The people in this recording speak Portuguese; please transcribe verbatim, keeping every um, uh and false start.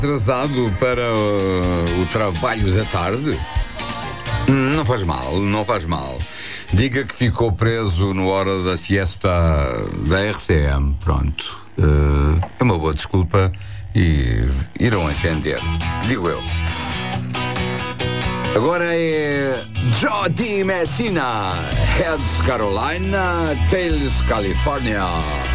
Atrasado para uh, o trabalho da tarde? Não faz mal, não faz mal. Diga que ficou preso na hora da siesta da R C M. Pronto. Uh, é uma boa desculpa e irão entender. Digo eu. Agora é Jody Messina, Heads Carolina, Tails California.